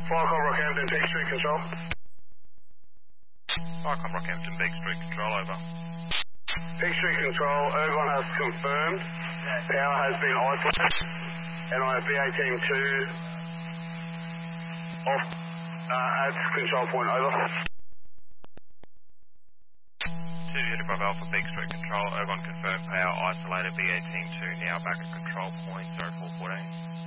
Flycom Rockhampton, Peak Street Control. Flycom Rockhampton, Peak Street Control, over. Peak Street Control, Ergon has confirmed. Power has been isolated. And I have BA Team 2 off at control point, over. 2 Unit Bravo Alpha, Peak Street Control, Ergon confirmed, power isolated, BA Team 2 now back at control point, 0414.